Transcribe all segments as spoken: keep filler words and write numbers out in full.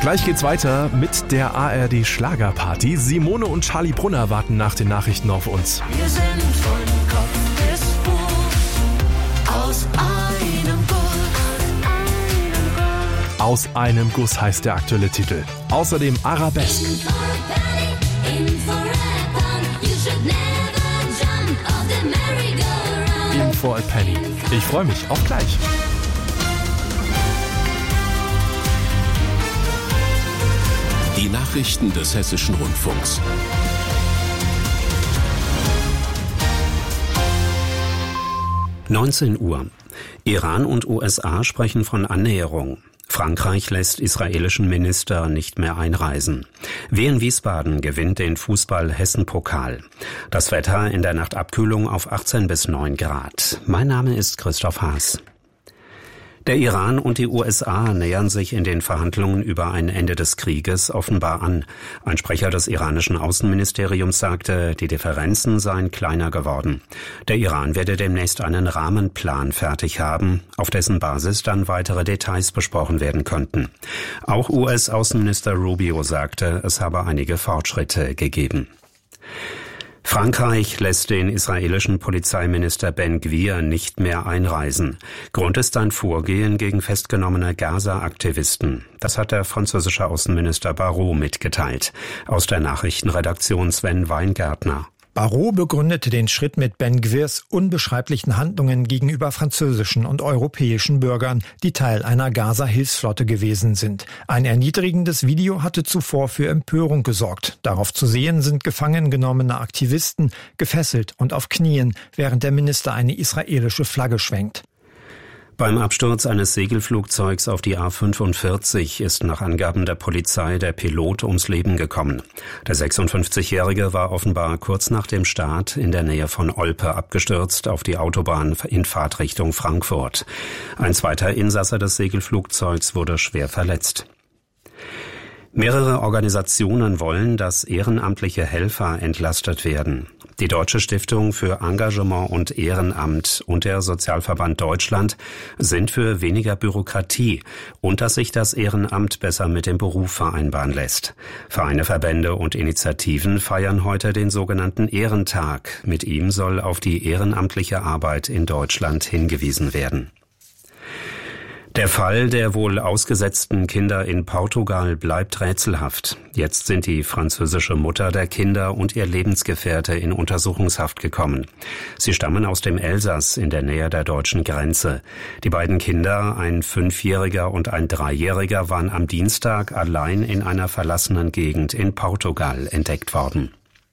Gleich geht's weiter mit der A R D Schlagerparty. Simone und Charlie Brunner warten nach den Nachrichten auf uns. Wir sind von Kopf bis Fuß aus einem Guss. Aus einem Guss heißt der aktuelle Titel. Außerdem Arabesque. In for a penny. Ich freue mich. Auf gleich. Die Nachrichten des Hessischen Rundfunks. neunzehn Uhr. Iran und U S A sprechen von Annäherung. Frankreich lässt israelischen Minister nicht mehr einreisen. Wien Wiesbaden gewinnt den Fußball-Hessen-Pokal. Das Wetter in der Nacht Abkühlung auf achtzehn bis neun Grad. Mein Name ist Christoph Haas. Der Iran und die U S A nähern sich in den Verhandlungen über ein Ende des Krieges offenbar an. Ein Sprecher des iranischen Außenministeriums sagte, die Differenzen seien kleiner geworden. Der Iran werde demnächst einen Rahmenplan fertig haben, auf dessen Basis dann weitere Details besprochen werden könnten. Auch U S-Außenminister Rubio sagte, es habe einige Fortschritte gegeben. Frankreich lässt den israelischen Polizeiminister Ben Gvir nicht mehr einreisen. Grund ist ein Vorgehen gegen festgenommene Gaza-Aktivisten. Das hat der französische Außenminister Barrot mitgeteilt. Aus der Nachrichtenredaktion Sven Weingärtner. Barrot begründete den Schritt mit Ben Gvirs unbeschreiblichen Handlungen gegenüber französischen und europäischen Bürgern, die Teil einer Gaza-Hilfsflotte gewesen sind. Ein erniedrigendes Video hatte zuvor für Empörung gesorgt. Darauf zu sehen sind gefangen genommene Aktivisten, gefesselt und auf Knien, während der Minister eine israelische Flagge schwenkt. Beim Absturz eines Segelflugzeugs auf die A fünfundvierzig ist nach Angaben der Polizei der Pilot ums Leben gekommen. Der sechsundfünfzigjährige war offenbar kurz nach dem Start in der Nähe von Olpe abgestürzt auf die Autobahn in Fahrtrichtung Frankfurt. Ein zweiter Insasse des Segelflugzeugs wurde schwer verletzt. Mehrere Organisationen wollen, dass ehrenamtliche Helfer entlastet werden. Die Deutsche Stiftung für Engagement und Ehrenamt und der Sozialverband Deutschland sind für weniger Bürokratie und dass sich das Ehrenamt besser mit dem Beruf vereinbaren lässt. Vereine, Verbände und Initiativen feiern heute den sogenannten Ehrentag. Mit ihm soll auf die ehrenamtliche Arbeit in Deutschland hingewiesen werden. Der Fall der wohl ausgesetzten Kinder in Portugal bleibt rätselhaft. Jetzt sind die französische Mutter der Kinder und ihr Lebensgefährte in Untersuchungshaft gekommen. Sie stammen aus dem Elsass in der Nähe der deutschen Grenze. Die beiden Kinder, ein Fünfjähriger und ein Dreijähriger, waren am Dienstag allein in einer verlassenen Gegend in Portugal entdeckt worden.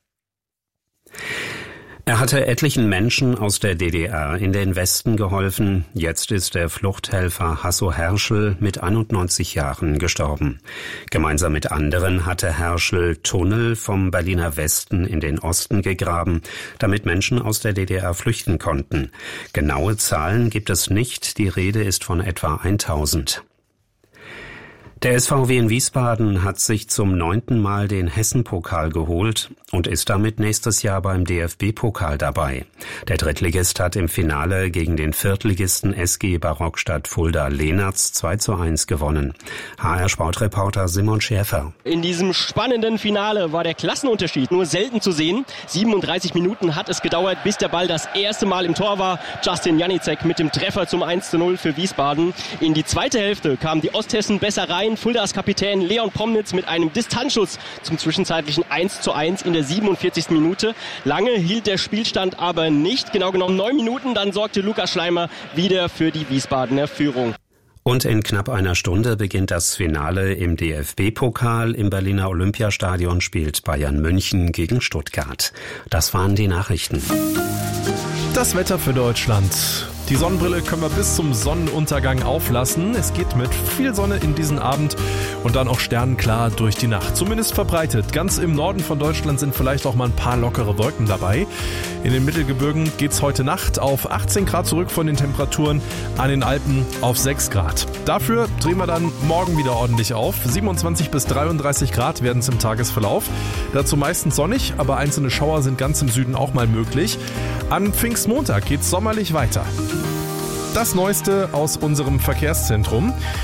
Er hatte etlichen Menschen aus der D D R in den Westen geholfen. Jetzt ist der Fluchthelfer Hasso Herschel mit einundneunzig Jahren gestorben. Gemeinsam mit anderen hatte Herschel Tunnel vom Berliner Westen in den Osten gegraben, damit Menschen aus der D D R flüchten konnten. Genaue Zahlen gibt es nicht, die Rede ist von etwa tausend. Der S V Wien Wiesbaden hat sich zum neunten Mal den Hessen-Pokal geholt und ist damit nächstes Jahr beim D F B-Pokal dabei. Der Drittligist hat im Finale gegen den Viertligisten S G Barockstadt Fulda-Lehnertz zwei zu eins gewonnen. H R-Sportreporter Simon Schäfer. In diesem spannenden Finale war der Klassenunterschied nur selten zu sehen. siebenunddreißig Minuten hat es gedauert, bis der Ball das erste Mal im Tor war. Justin Janicek mit dem Treffer zum eins zu null für Wiesbaden. In die zweite Hälfte kamen die Osthessen besser rein. Fuldas Kapitän Leon Promnitz mit einem Distanzschuss zum zwischenzeitlichen eins zu eins in der siebenundvierzigsten Minute. Lange hielt der Spielstand aber nicht, genau genommen neun Minuten. Dann sorgte Lukas Schleimer wieder für die Wiesbadener Führung. Und in knapp einer Stunde beginnt das Finale im D F B-Pokal. Im Berliner Olympiastadion spielt Bayern München gegen Stuttgart. Das waren die Nachrichten. Das Wetter für Deutschland. Die Sonnenbrille können wir bis zum Sonnenuntergang auflassen. Es geht mit viel Sonne in diesen Abend und dann auch sternenklar durch die Nacht. Zumindest verbreitet. Ganz im Norden von Deutschland sind vielleicht auch mal ein paar lockere Wolken dabei. In den Mittelgebirgen geht's heute Nacht auf achtzehn Grad zurück von den Temperaturen, an den Alpen auf sechs Grad. Dafür drehen wir dann morgen wieder ordentlich auf. siebenundzwanzig bis dreiunddreißig Grad werden es im Tagesverlauf. Dazu meistens sonnig, aber einzelne Schauer sind ganz im Süden auch mal möglich. An Pfingstmontag geht's sommerlich weiter. Das Neueste aus unserem Verkehrszentrum.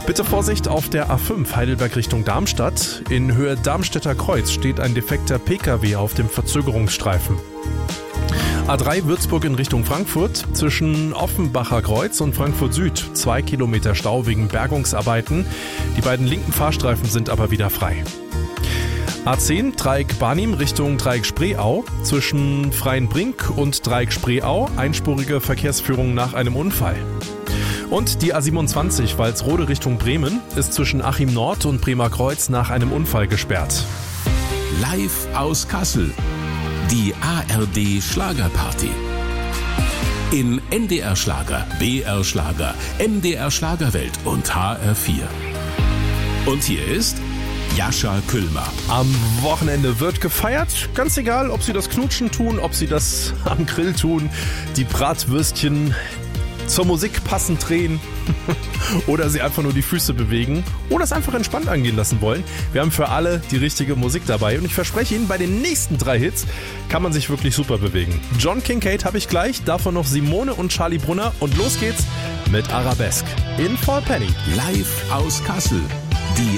Bitte Vorsicht auf der A fünf Heidelberg Richtung Darmstadt. In Höhe Darmstädter Kreuz steht ein defekter P K W auf dem Verzögerungsstreifen. A drei Würzburg in Richtung Frankfurt. Zwischen Offenbacher Kreuz und Frankfurt Süd zwei Kilometer Stau wegen Bergungsarbeiten. Die beiden linken Fahrstreifen sind aber wieder frei. A zehn Dreieck Barnim Richtung Dreieck Spreeau. Zwischen Freienbrink und Dreieck Spreeau einspurige Verkehrsführung nach einem Unfall. Und die A siebenundzwanzig Walsrode Richtung Bremen ist zwischen Achim Nord und Bremer Kreuz nach einem Unfall gesperrt. Live aus Kassel. Die A R D Schlagerparty. In N D R Schlager, B R Schlager, M D R Schlagerwelt und H R vier. Und hier ist Jascha Küllmer. Am Wochenende wird gefeiert, ganz egal, ob Sie das Knutschen tun, ob Sie das am Grill tun, die Bratwürstchen zur Musik passend drehen oder Sie einfach nur die Füße bewegen oder es einfach entspannt angehen lassen wollen. Wir haben für alle die richtige Musik dabei und ich verspreche Ihnen, bei den nächsten drei Hits kann man sich wirklich super bewegen. John Kincaid habe ich gleich, davon noch Simone und Charlie Brunner und los geht's mit Arabesque in Four Penny. Live aus Kassel.